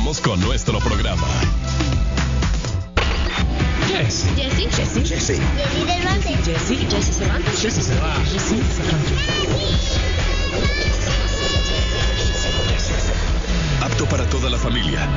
Continuamos con nuestro programa. Jessy Cervantes. Apto para toda la familia.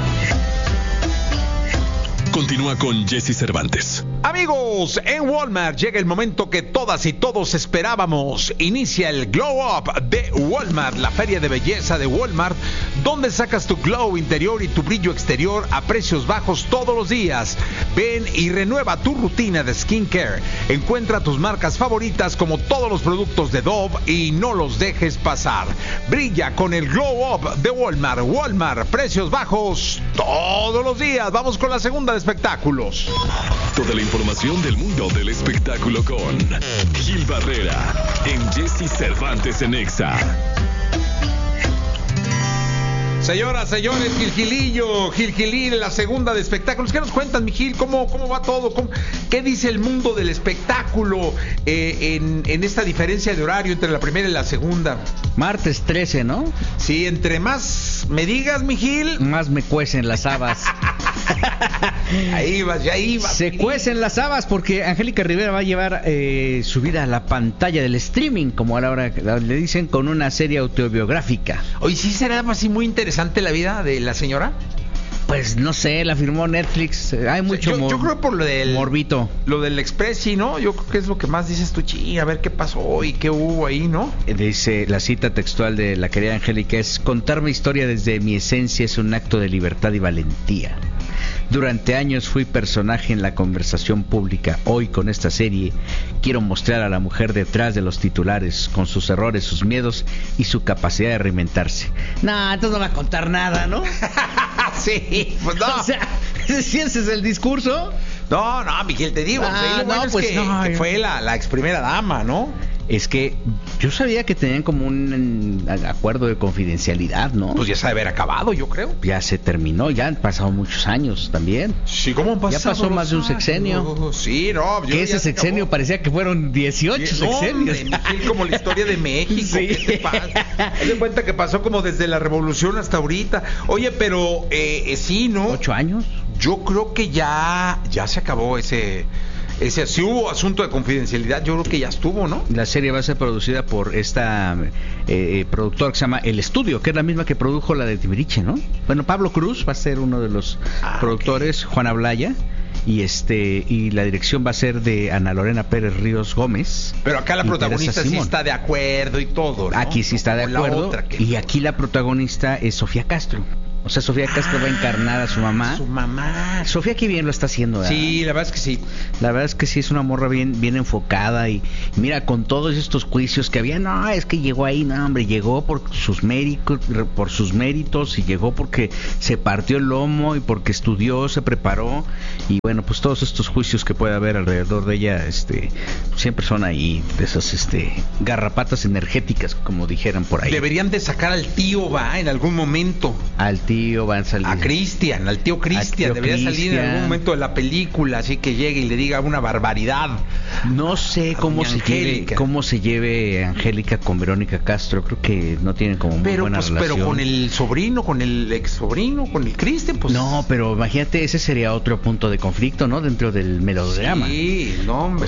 Continúa con Jessy Cervantes. Amigos, en Walmart llega el momento que todas y todos esperábamos. Inicia el Glow Up de Walmart, la feria de belleza de Walmart, donde sacas tu glow interior y tu brillo exterior a precios bajos todos los días. Ven y renueva tu rutina de skincare. Encuentra tus marcas favoritas como todos los productos de Dove y no los dejes pasar. Brilla con el Glow Up de Walmart. Walmart, precios bajos todos los días. Vamos con la segunda de espectáculos. Toda la información del mundo del espectáculo con Gil Barrera en Jessy Cervantes en Exa. Señoras, señores, Gilgilín, la segunda de espectáculos. ¿Qué nos cuentan, mi Gil? ¿Cómo va todo? ¿Qué dice el mundo del espectáculo en esta diferencia de horario entre la primera y la segunda? Martes 13, ¿no? Sí, entre más me digas, mi Gil, más me cuecen las habas. Ahí vas. Se cuecen las habas porque Angélica Rivera va a llevar su vida a la pantalla del streaming, como ahora le dicen, con una serie autobiográfica. Oye, ¿sí será así muy interesante la vida de la señora? Pues no sé, la firmó Netflix. Hay mucho yo creo por lo del morbito. Lo del Expressi, ¿no? Yo creo que es lo que más dices tú, a ver qué pasó y qué hubo ahí, ¿no? Dice la cita textual de la querida Angélica es: contar mi historia desde mi esencia es un acto de libertad y valentía. Durante años fui personaje en la conversación pública. Hoy, con esta serie, quiero mostrar a la mujer detrás de los titulares, con sus errores, sus miedos y su capacidad de reinventarse. Entonces no va a contar nada, ¿no? Sí, pues no. O sea, si ese es el discurso. No, Miguel, te digo. Que fue la ex primera dama, ¿no? Es que yo sabía que tenían como un acuerdo de confidencialidad, ¿no? Pues ya se debe haber acabado, yo creo. Ya se terminó, ya han pasado muchos años también. Sí, ¿cómo han pasado? Ya pasó más de un sexenio. Sí, no. Que ese sexenio parecía que fueron 18 sexenios. Miguel, como la historia de México. Sí. ¿Qué te pasa? Haz de cuenta que pasó como desde la revolución hasta ahorita. Oye, pero sí, ¿no? 8 años. Yo creo que ya se acabó ese si hubo asunto de confidencialidad, yo creo que ya estuvo, ¿no? La serie va a ser producida por esta productora que se llama El Estudio, que es la misma que produjo la de Timbiriche, ¿no? Bueno, Pablo Cruz va a ser uno de los productores, okay. Juana Blaya, y la dirección va a ser de Ana Lorena Pérez Ríos Gómez. Pero acá la protagonista sí está de acuerdo y todo, ¿no? Aquí sí está de acuerdo, y aquí la protagonista es Sofía Castro. O sea, Sofía Castro va a encarnar a su mamá. Su mamá. Sofía qué bien lo está haciendo, ¿verdad? Sí, la verdad es que sí. La verdad es que sí, es una morra bien enfocada. Y mira, con todos estos juicios que había, no, es que llegó ahí, no, hombre, llegó por sus méritos y llegó porque se partió el lomo y porque estudió, se preparó. Y bueno, pues todos estos juicios que puede haber alrededor de ella, siempre son ahí de esas garrapatas energéticas, como dijeran por ahí. Deberían de sacar al tío, en algún momento. Al tío van a salir. Al tío Cristian, debería salir en algún momento de la película, así que llegue y le diga una barbaridad. No sé cómo se lleve Angélica con Verónica Castro, creo que no tienen como muy buena relación. Pero con el sobrino, con el ex sobrino, con el Cristian, pues. No, pero imagínate, ese sería otro punto de conflicto, ¿no? Dentro del melodrama. Sí, no, hombre.